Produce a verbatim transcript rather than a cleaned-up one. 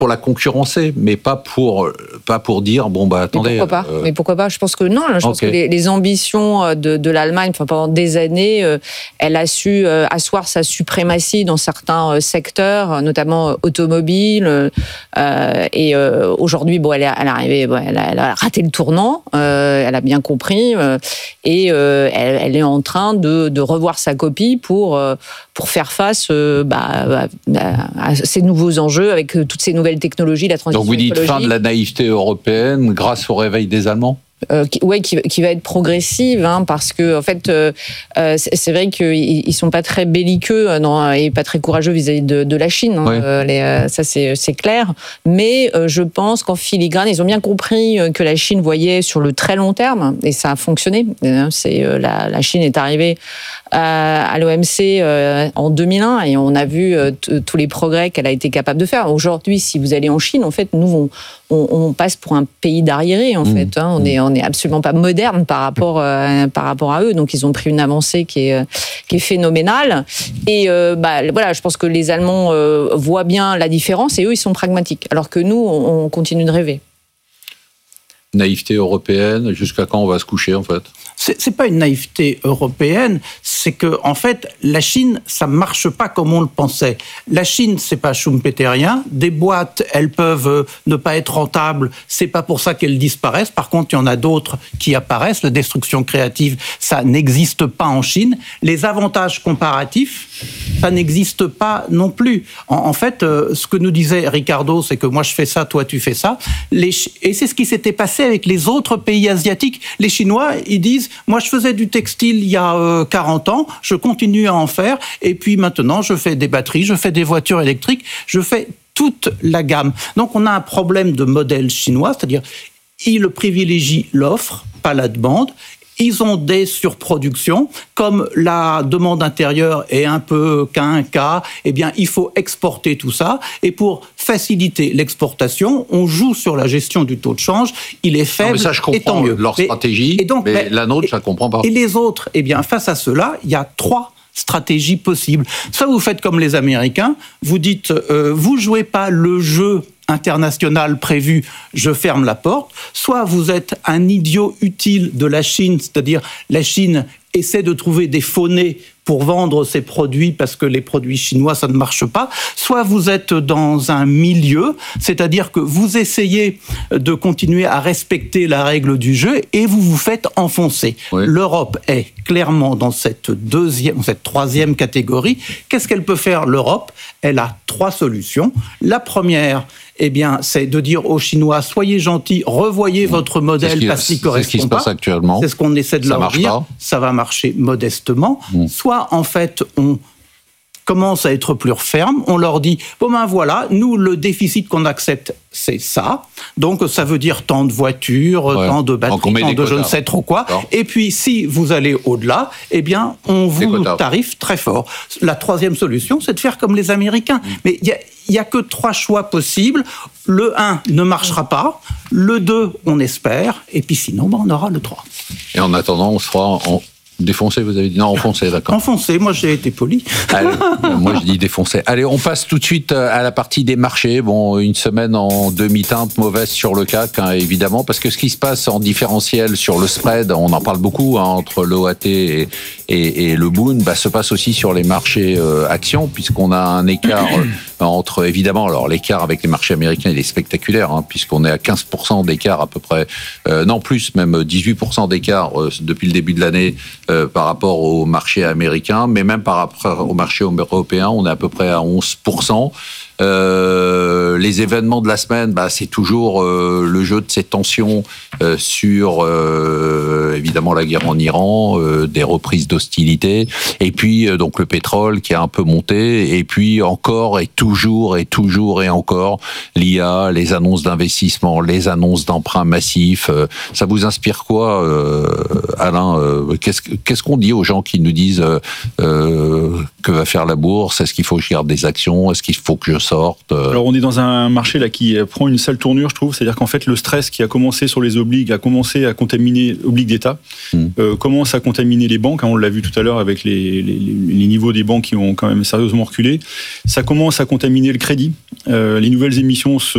pour la concurrencer, mais pas pour, pas pour dire, bon, bah attendez... Mais pourquoi pas euh... Mais pourquoi pas Je pense que non, je pense okay. que les, les ambitions de, de l'Allemagne, enfin, pendant des années, euh, elle a su euh, asseoir sa suprématie dans certains euh, secteurs, notamment euh, automobiles, euh, et euh, aujourd'hui, bon, elle est, elle est arrivée, bon, elle, a, elle a raté le tournant, euh, elle a bien compris, euh, et euh, elle, elle est en train de, de revoir sa copie pour, euh, pour faire face euh, bah, à, à ces nouveaux enjeux, avec euh, toutes ces nouvelles technologies, la transition écologique. Donc vous dites écologique. fin de la naïveté européenne grâce au réveil des Allemands ? Euh, qui, ouais, qui, qui va être progressive, hein, parce que en fait, euh, c'est, c'est vrai qu'ils ils sont pas très belliqueux non, et pas très courageux vis-à-vis de, de la Chine. Hein, oui. euh, les, euh, ça, c'est, c'est clair. Mais euh, je pense qu'en filigrane, ils ont bien compris que la Chine voyait sur le très long terme, et ça a fonctionné. C'est euh, la, la Chine est arrivée à, à l'O M C euh, en deux mille un, et on a vu euh, t- tous les progrès qu'elle a été capable de faire. Aujourd'hui, si vous allez en Chine, en fait, nous on, on, on passe pour un pays d'arriérés. En mmh. fait, hein, on est on n'est absolument pas moderne par rapport euh, par rapport à eux. Donc ils ont pris une avancée qui est qui est phénoménale. Et euh, bah voilà, je pense que les Allemands euh, voient bien la différence, et eux ils sont pragmatiques, alors que nous on, on continue de rêver. Naïveté européenne, jusqu'à quand on va se coucher en fait ? C'est, c'est pas une naïveté européenne, c'est que en fait la Chine ça marche pas comme on le pensait. La Chine c'est pas schumpeterien, des boîtes elles peuvent ne pas être rentables, c'est pas pour ça qu'elles disparaissent. Par contre il y en a d'autres qui apparaissent. La destruction créative ça n'existe pas en Chine. Les avantages comparatifs ça n'existe pas non plus. En, en fait euh, ce que nous disait Ricardo c'est que moi je fais ça, toi tu fais ça. Les, et c'est ce qui s'était passé avec les autres pays asiatiques. Les Chinois ils disent moi, je faisais du textile il y a euh, quarante ans, je continue à en faire, et puis maintenant, je fais des batteries, je fais des voitures électriques, je fais toute la gamme. Donc, on a un problème de modèle chinois, c'est-à-dire, ils privilégient l'offre, pas la demande. Ils ont des surproductions. Comme la demande intérieure est un peu qu'un cas, eh bien, il faut exporter tout ça. Et pour faciliter l'exportation, on joue sur la gestion du taux de change. Il est faible, non, mais ça, je comprends, et tant mieux. Leur stratégie, et, et donc, mais, mais la nôtre, et, je ne comprends pas. Et les autres, eh bien, face à cela, il y a trois stratégies possibles. Soit vous faites comme les Américains, vous dites, euh, vous jouez pas le jeu international prévu, je ferme la porte. Soit vous êtes un idiot utile de la Chine, c'est-à-dire la Chine essaie de trouver des faux-nez pour vendre ses produits parce que les produits chinois, ça ne marche pas. Soit vous êtes dans un milieu, c'est-à-dire que vous essayez de continuer à respecter la règle du jeu et vous vous faites enfoncer. Oui. L'Europe est clairement dans cette deuxième, cette troisième catégorie. Qu'est-ce qu'elle peut faire, l'Europe ? Elle a trois solutions. La première, eh bien, c'est de dire aux Chinois, soyez gentils, revoyez votre modèle qui, parce qu'il ne correspond pas. C'est ce qui se passe pas. actuellement. C'est ce qu'on essaie de ça leur dire. Pas. Ça va marcher modestement. Mmh. Soit, en fait, on commence à être plus ferme, on leur dit, bon ben voilà, nous, le déficit qu'on accepte, c'est ça. Donc, ça veut dire tant de voitures, ouais. tant de batteries, tant de je ne sais trop quoi. Alors. Et puis, si vous allez au-delà, eh bien, on vous tarife très fort. La troisième solution, c'est de faire comme les Américains. Mmh. Mais il n'y a, a que trois choix possibles. Le un ne marchera pas. Le deux, on espère. Et puis sinon, ben, on aura le trois. Et en attendant, on sera en... Défoncé, vous avez dit ? Non, enfoncé, d'accord. Enfoncé, moi j'ai été poli. Allez, moi je dis défoncé. Allez, on passe tout de suite à la partie des marchés. Bon, une semaine en demi-teinte mauvaise sur le C A C, hein, évidemment, parce que ce qui se passe en différentiel sur le spread, on en parle beaucoup, hein, entre l'O A T et, et, et le Bund, bah, se passe aussi sur les marchés euh, actions, puisqu'on a un écart euh, entre, évidemment, alors l'écart avec les marchés américains, il est spectaculaire, hein, puisqu'on est à quinze pour cent d'écart à peu près, euh, non plus, même dix-huit pour cent d'écart euh, depuis le début de l'année, Euh, par rapport au marché américain, mais même par rapport au marché européen, on est à peu près à onze pour cent. Euh, les événements de la semaine, bah, c'est toujours euh, le jeu de ces tensions euh, sur euh, évidemment la guerre en Iran, euh, des reprises d'hostilité, et puis euh, donc le pétrole qui a un peu monté, et puis encore et toujours et toujours et encore l'I A, les annonces d'investissement, les annonces d'emprunts massifs. Euh, ça vous inspire quoi, euh, Alain ? euh, qu'est-ce, qu'est-ce qu'on dit aux gens qui nous disent euh, euh, que va faire la bourse ? Est-ce qu'il faut que je garde des actions ? Est-ce qu'il faut que je sorte ? Alors on est dans un marché là qui prend une sale tournure, je trouve. C'est-à-dire qu'en fait le stress qui a commencé sur les obligues a commencé à contaminer obligues d'État, mmh. euh, commence à contaminer les banques. Hein, on l'a vu tout à l'heure avec les, les, les niveaux des banques qui ont quand même sérieusement reculé. Ça commence à contaminer le crédit. Euh, les nouvelles émissions se